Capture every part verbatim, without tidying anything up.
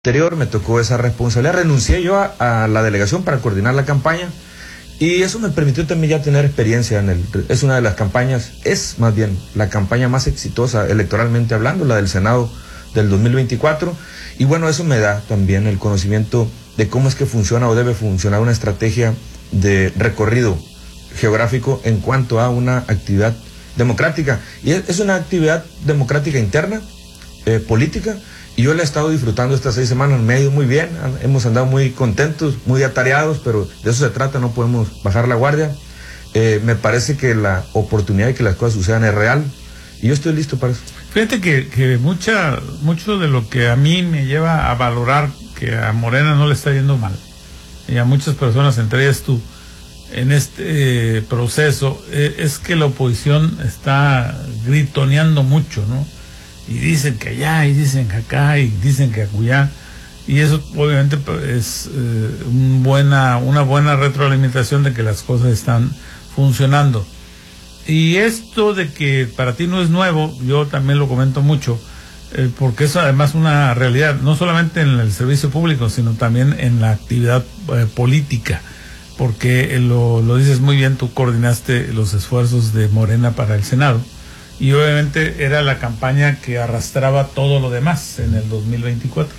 anterior me tocó esa responsabilidad, renuncié yo a, a la delegación para coordinar la campaña y eso me permitió también ya tener experiencia en el, es una de las campañas, es más bien la campaña más exitosa electoralmente hablando, la del Senado del dos mil veinticuatro, y bueno, eso me da también el conocimiento de cómo es que funciona o debe funcionar una estrategia de recorrido geográfico en cuanto a una actividad democrática, y es, es una actividad democrática interna, eh, política, y yo la he estado disfrutando estas seis semanas, me ha ido muy bien, hemos andado muy contentos, muy atareados, pero de eso se trata, no podemos bajar la guardia. Eh, me parece que la oportunidad de que las cosas sucedan es real, y yo estoy listo para eso. Fíjate que, que mucha, mucho de lo que a mí me lleva a valorar que a Morena no le está yendo mal, y a muchas personas, entre ellas tú, en este eh, proceso, eh, es que la oposición está gritoneando mucho, ¿no? Y dicen que allá, y dicen que acá, y dicen que acullá, y eso obviamente es eh, un buena, una buena retroalimentación de que las cosas están funcionando. Y esto de que para ti no es nuevo, yo también lo comento mucho, eh, porque es además una realidad, no solamente en el servicio público, sino también en la actividad eh, política, porque eh, lo, lo dices muy bien, tú coordinaste los esfuerzos de Morena para el Senado, y obviamente era la campaña que arrastraba todo lo demás en el dos mil veinticuatro.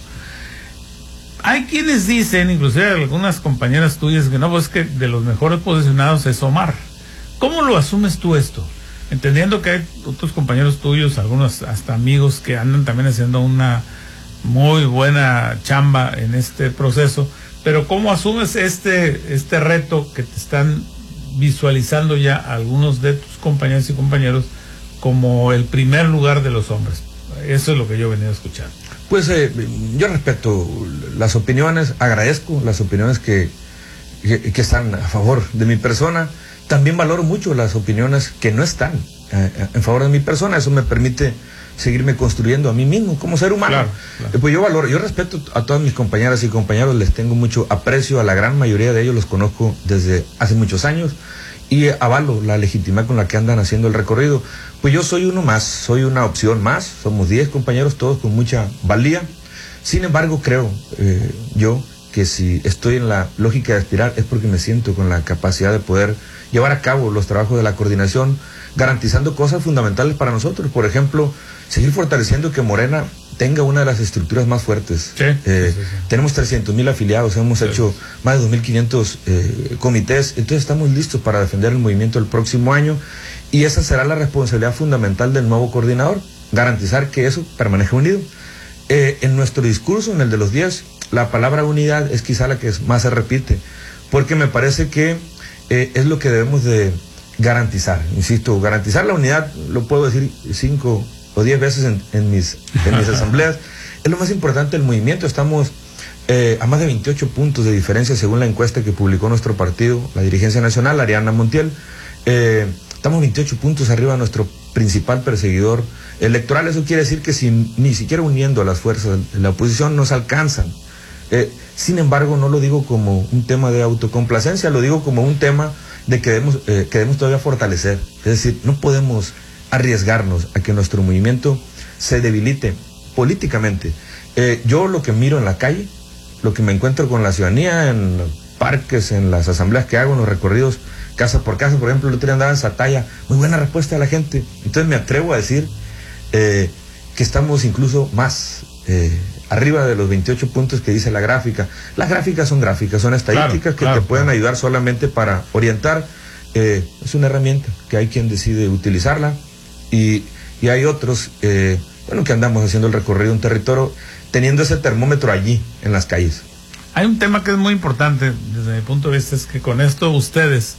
Hay quienes dicen, inclusive algunas compañeras tuyas, que no, pues que de los mejores posicionados es Omar. ¿Cómo lo asumes tú esto? Entendiendo que hay otros compañeros tuyos, algunos hasta amigos, que andan también haciendo una muy buena chamba en este proceso, pero ¿cómo asumes este, este reto que te están visualizando ya algunos de tus compañeros y compañeros como el primer lugar de los hombres? Eso es lo que yo he venido a escuchar. Pues eh, yo respeto las opiniones, agradezco las opiniones que, que, que están a favor de mi persona. También valoro mucho las opiniones que no están eh, en favor de mi persona. Eso me permite seguirme construyendo a mí mismo como ser humano. Claro, claro. Eh, pues yo valoro, yo respeto a todas mis compañeras y compañeros, les tengo mucho aprecio, a la gran mayoría de ellos los conozco desde hace muchos años y avalo la legitimidad con la que andan haciendo el recorrido. Pues yo soy uno más, soy una opción más, somos diez compañeros, todos con mucha valía. Sin embargo, creo eh, yo que si estoy en la lógica de aspirar es porque me siento con la capacidad de poder llevar a cabo los trabajos de la coordinación, garantizando cosas fundamentales para nosotros. Por ejemplo, seguir fortaleciendo que Morena tenga una de las estructuras más fuertes. Sí, eh, sí, sí. Tenemos trescientos mil afiliados, hemos sí. hecho más de dos mil quinientos eh, comités, entonces estamos listos para defender el movimiento el próximo año, y esa será la responsabilidad fundamental del nuevo coordinador, garantizar que eso permanezca unido. Eh, en nuestro discurso, en el de los diez, la palabra unidad es quizá la que más se repite, porque me parece que eh, es lo que debemos de garantizar. Insisto, garantizar la unidad, lo puedo decir cinco o diez veces en, en, mis, en mis asambleas, es lo más importante del movimiento. Estamos eh, a más de veintiocho puntos de diferencia según la encuesta que publicó nuestro partido, la dirigencia nacional, Ariana Montiel. Eh, estamos veintiocho puntos arriba de nuestro principal perseguidor electoral. Eso quiere decir que si ni siquiera uniendo a las fuerzas de la oposición nos alcanzan. Eh, sin embargo, no lo digo como un tema de autocomplacencia, lo digo como un tema de que debemos, eh, que debemos todavía fortalecer. Es decir, no podemos arriesgarnos a que nuestro movimiento se debilite políticamente. Eh, yo lo que miro en la calle, lo que me encuentro con la ciudadanía, en los parques, en las asambleas que hago, en los recorridos casa por casa, por ejemplo, el otro día andaba en Sataya, muy buena respuesta de la gente. Entonces me atrevo a decir eh, que estamos incluso más eh, arriba de los veintiocho puntos que dice la gráfica. Las gráficas son gráficas, son estadísticas claro, que claro, te pueden claro. ayudar solamente para orientar. Eh, es una herramienta que hay quien decide utilizarla y, y hay otros eh, bueno, que andamos haciendo el recorrido de un territorio teniendo ese termómetro allí en las calles. Hay un tema que es muy importante desde mi punto de vista, es que con esto ustedes,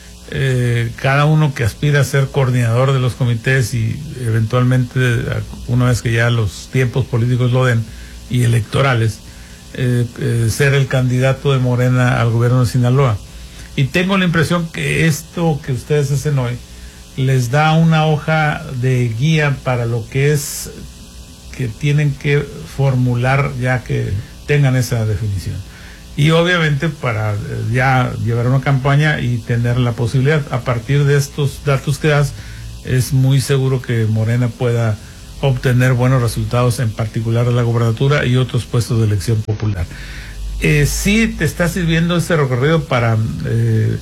eh, cada uno que aspira a ser coordinador de los comités y eventualmente una vez que ya los tiempos políticos lo den y electorales, eh, eh, ser el candidato de Morena al gobierno de Sinaloa. Y tengo la impresión que esto que ustedes hacen hoy les da una hoja de guía para lo que es que tienen que formular ya que tengan esa definición. Y obviamente para ya llevar una campaña y tener la posibilidad, a partir de estos datos que das, es muy seguro que Morena pueda obtener buenos resultados, en particular de la gobernatura y otros puestos de elección popular. Eh, ¿Sí te está sirviendo este recorrido para, eh,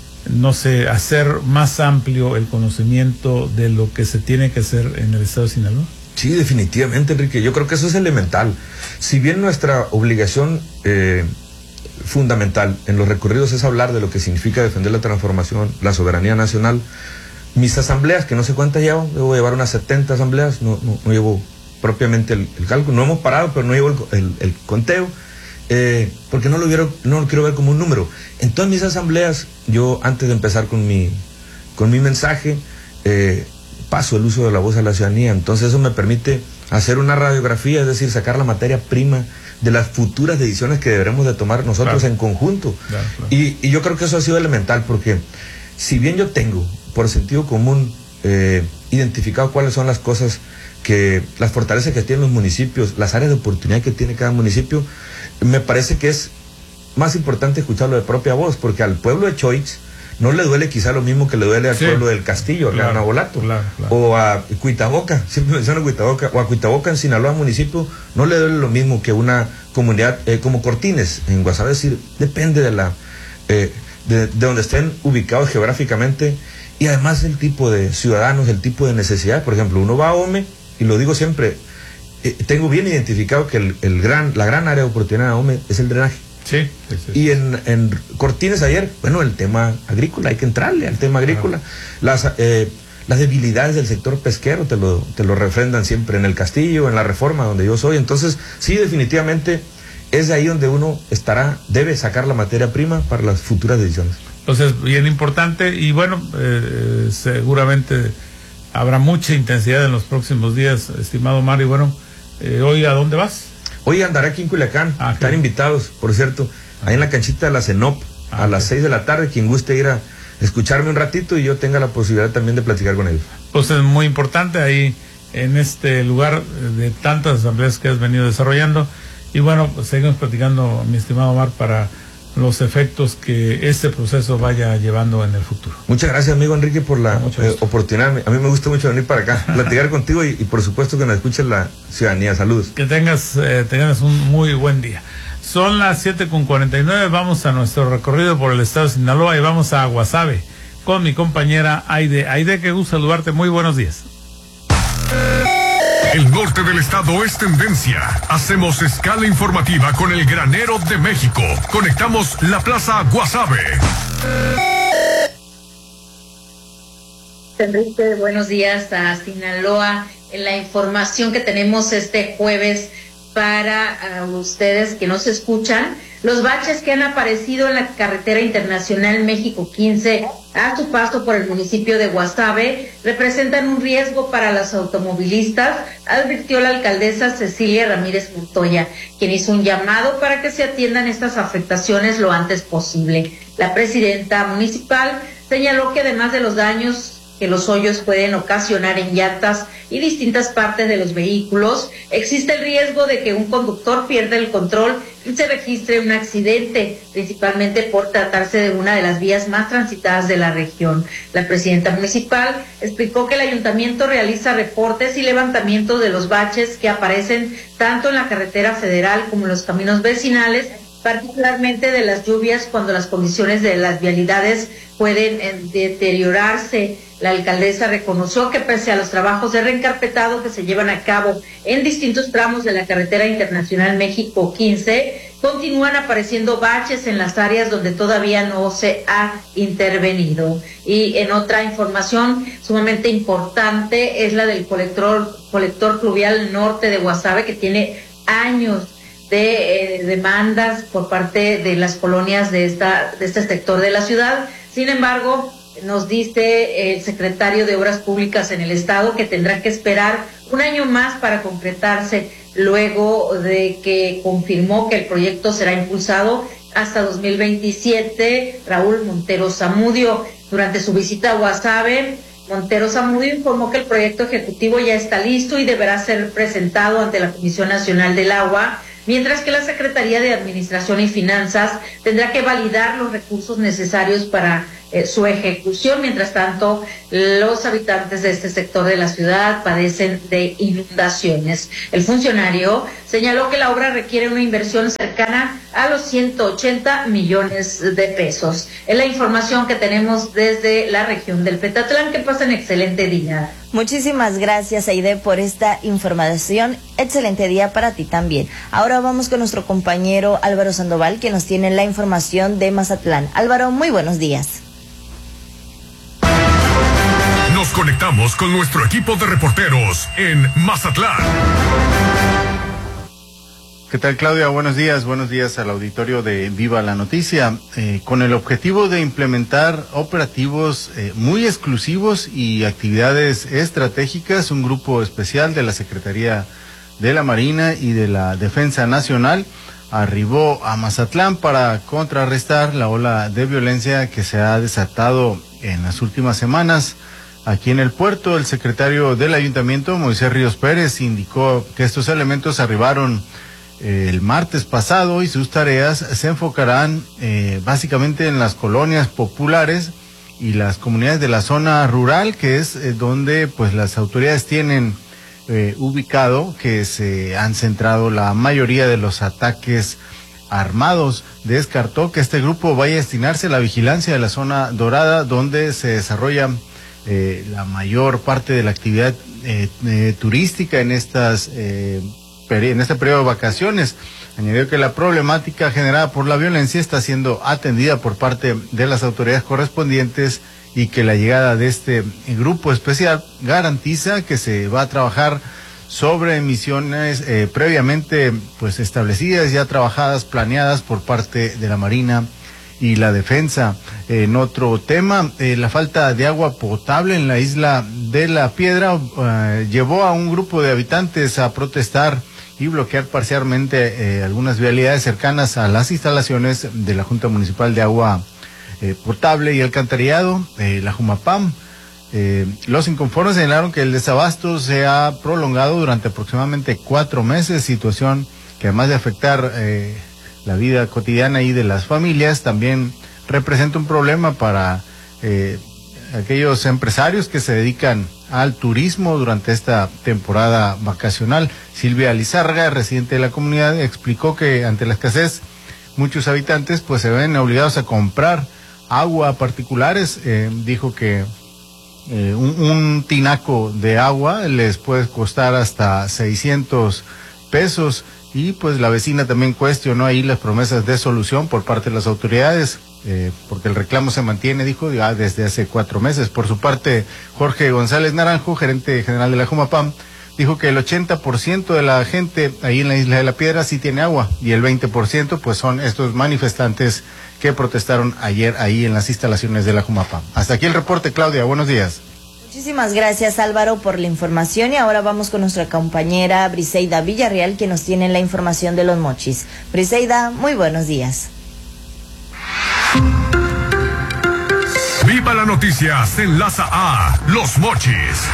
no sé, hacer más amplio el conocimiento de lo que se tiene que hacer en el estado de Sinaloa? Sí, definitivamente, Enrique. Yo creo que eso es elemental. Si bien nuestra obligación eh, fundamental en los recorridos es hablar de lo que significa defender la transformación, la soberanía nacional, mis asambleas, que no sé cuántas llevo, debo llevar unas setenta asambleas, no, no, no llevo propiamente el, el cálculo, no hemos parado, pero no llevo el, el, el conteo, eh, porque no lo, quiero, no lo quiero ver como un número. En todas mis asambleas, yo antes de empezar con mi, con mi mensaje, eh, paso el uso de la voz a la ciudadanía. Entonces eso me permite hacer una radiografía, es decir, sacar la materia prima de las futuras decisiones que deberemos de tomar nosotros, claro, en conjunto. Claro, claro. Y, y yo creo que eso ha sido elemental, porque si bien yo tengo, por sentido común, eh, identificado cuáles son las cosas que, las fortalezas que tienen los municipios, las áreas de oportunidad que tiene cada municipio, me parece que es más importante escucharlo de propia voz, porque al pueblo de Choix no le duele quizá lo mismo que le duele al sí, pueblo del Castillo, claro, a Nabolato, claro, claro, o a Cuitaboca, siempre menciono Cuitaboca, o a Cuitaboca en Sinaloa municipio, no le duele lo mismo que una comunidad eh, como Cortines en Guasave. Es decir, depende de la eh, de, de donde estén ubicados geográficamente, y además el tipo de ciudadanos, el tipo de necesidad. Por ejemplo, uno va a Ome, y lo digo siempre, eh, tengo bien identificado que el, el gran, la gran área de oportunidad de Ome es el drenaje. Sí, sí, sí. Y en, en Cortines ayer, bueno, el tema agrícola, hay que entrarle al tema agrícola. Claro. Las, eh, las debilidades del sector pesquero te lo, te lo refrendan siempre en el Castillo, en la Reforma, donde yo soy. Entonces, sí, definitivamente es de ahí donde uno estará, debe sacar la materia prima para las futuras decisiones. Entonces, bien importante, y bueno, eh, seguramente habrá mucha intensidad en los próximos días, estimado Mario. Bueno, eh, hoy, ¿a dónde vas? Hoy andaré aquí en Culiacán, ah, están invitados, por cierto, ahí en la canchita de la CENOP, ah, a las seis de la tarde, quien guste ir a escucharme un ratito y yo tenga la posibilidad también de platicar con ellos. Pues es muy importante ahí, en este lugar de tantas asambleas que has venido desarrollando, y bueno, pues seguimos platicando, mi estimado Omar, para los efectos que este proceso vaya llevando en el futuro. Muchas gracias, amigo Enrique, por la eh, oportunidad. A mí me gusta mucho venir para acá, platicar contigo y, y por supuesto que nos escuche la ciudadanía. Saludos. Que tengas, eh, tengas un muy buen día. Son las siete con cuarenta y nueve, vamos a nuestro recorrido por el estado de Sinaloa y vamos a Guasave con mi compañera Aide. Aide, qué gusto saludarte, muy buenos días. El norte del estado es tendencia. Hacemos escala informativa con el granero de México. Conectamos la plaza Guasave. Enrique, buenos días a Sinaloa. En la información que tenemos este jueves para uh, ustedes que nos escuchan, los baches que han aparecido en la carretera internacional México quince a su paso por el municipio de Guasave representan un riesgo para los automovilistas, advirtió la alcaldesa Cecilia Ramírez Montoya, quien hizo un llamado para que se atiendan estas afectaciones lo antes posible. La presidenta municipal señaló que además de los daños que los hoyos pueden ocasionar en llantas y distintas partes de los vehículos, existe el riesgo de que un conductor pierda el control y se registre un accidente, principalmente por tratarse de una de las vías más transitadas de la región. La presidenta municipal explicó que el ayuntamiento realiza reportes y levantamientos de los baches que aparecen tanto en la carretera federal como en los caminos vecinales, particularmente de las lluvias, cuando las condiciones de las vialidades pueden eh, deteriorarse. La alcaldesa reconoció que pese a los trabajos de reencarpetado que se llevan a cabo en distintos tramos de la carretera internacional México quince, continúan apareciendo baches en las áreas donde todavía no se ha intervenido. Y en otra información sumamente importante es la del colector, colector fluvial norte de Guasave, que tiene años de eh, demandas por parte de las colonias de esta de este sector de la ciudad. Sin embargo, nos dice el secretario de Obras Públicas en el estado que tendrá que esperar un año más para concretarse, luego de que confirmó que el proyecto será impulsado hasta dos mil veintisiete. Raúl Montero Zamudio, durante su visita a Guasave, Montero Zamudio informó que el proyecto ejecutivo ya está listo y deberá ser presentado ante la Comisión Nacional del Agua, mientras que la Secretaría de Administración y Finanzas tendrá que validar los recursos necesarios para eh, su ejecución. Mientras tanto, los habitantes de este sector de la ciudad padecen de inundaciones. El funcionario señaló que la obra requiere una inversión cercana a los ciento ochenta millones de pesos. Es la información que tenemos desde la región del Petatlán. Que pasen excelente día. Muchísimas gracias, Aide, por esta información. Excelente día para ti también. Ahora vamos con nuestro compañero Álvaro Sandoval, que nos tiene la información de Mazatlán. Álvaro, muy buenos días. Nos conectamos con nuestro equipo de reporteros en Mazatlán. ¿Qué tal, Claudia? Buenos días, buenos días al auditorio de Viva la Noticia. Eh, con el objetivo de implementar operativos eh, muy exclusivos y actividades estratégicas, un grupo especial de la Secretaría de la Marina y de la Defensa Nacional arribó a Mazatlán para contrarrestar la ola de violencia que se ha desatado en las últimas semanas. Aquí en el puerto, el secretario del Ayuntamiento, Moisés Ríos Pérez, indicó que estos elementos arribaron el martes pasado y sus tareas se enfocarán eh, básicamente en las colonias populares y las comunidades de la zona rural, que es eh, donde pues las autoridades tienen eh, ubicado que se han centrado la mayoría de los ataques armados. Descartó que este grupo vaya a destinarse a la vigilancia de la zona dorada, donde se desarrolla eh, la mayor parte de la actividad eh, eh, turística en estas eh, en este periodo de vacaciones. Añadió que la problemática generada por la violencia está siendo atendida por parte de las autoridades correspondientes y que la llegada de este grupo especial garantiza que se va a trabajar sobre misiones eh, previamente pues establecidas, ya trabajadas, planeadas por parte de la Marina y la Defensa. En otro tema, eh, la falta de agua potable en la isla de La Piedra eh, llevó a un grupo de habitantes a protestar y bloquear parcialmente eh, algunas vialidades cercanas a las instalaciones de la Junta Municipal de Agua eh, Potable y Alcantarillado, eh, la Jumapam. Eh, los inconformes señalaron que el desabasto se ha prolongado durante aproximadamente cuatro meses, situación que además de afectar eh, la vida cotidiana y de las familias, también representa un problema para eh, aquellos empresarios que se dedican al turismo durante esta temporada vacacional. Silvia Lizárraga, residente de la comunidad, explicó que ante la escasez muchos habitantes pues se ven obligados a comprar agua a particulares. Eh, dijo que eh, un, un tinaco de agua les puede costar hasta seiscientos pesos y pues la vecina también cuestionó ahí las promesas de solución por parte de las autoridades. Eh, porque el reclamo se mantiene, dijo, ya desde hace cuatro meses. Por su parte, Jorge González Naranjo, gerente general de la Jumapam, dijo que el ochenta por ciento de la gente ahí en la Isla de la Piedra sí tiene agua y el veinte por ciento pues son estos manifestantes que protestaron ayer ahí en las instalaciones de la Jumapam. Hasta aquí el reporte, Claudia, buenos días. Muchísimas gracias, Álvaro, por la información, y ahora vamos con nuestra compañera Briseida Villarreal, que nos tiene la información de Los Mochis. Briseida, muy buenos días. Viva la Noticia se enlaza a Los Mochis.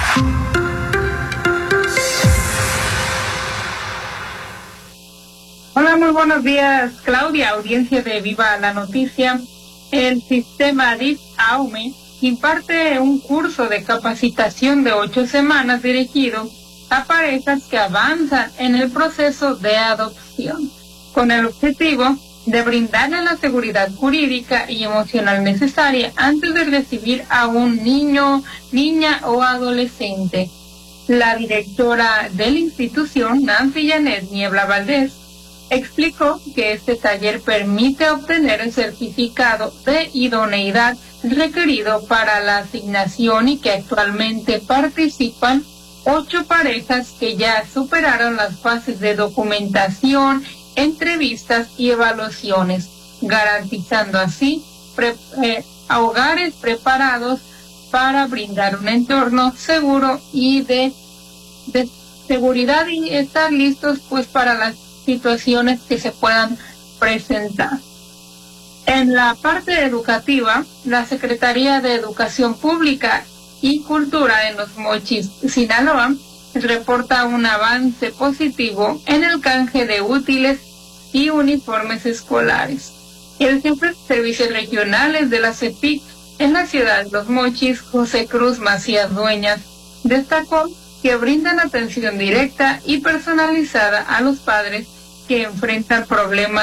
Hola, muy buenos días, Claudia, audiencia de Viva la Noticia. El sistema D I F AUME imparte un curso de capacitación de ocho semanas dirigido a parejas que avanzan en el proceso de adopción, con el objetivo de brindarle la seguridad jurídica y emocional necesaria antes de recibir a un niño, niña o adolescente. La directora de la institución, Nancy Janet Niebla Valdés, explicó que este taller permite obtener el certificado de idoneidad requerido para la asignación y que actualmente participan ocho parejas que ya superaron las fases de documentación, entrevistas y evaluaciones, garantizando así pre eh, a hogares preparados para brindar un entorno seguro y de, de seguridad y estar listos pues para las situaciones que se puedan presentar. En la parte educativa, la Secretaría de Educación Pública y Cultura en Los Mochis, Sinaloa, reporta un avance positivo en el canje de útiles y uniformes escolares. El jefe de servicios regionales de la CEPIC, En la ciudad de Los Mochis, José Cruz Macías Dueñas destacó que brindan atención directa y personalizada a los padres que enfrentan problemas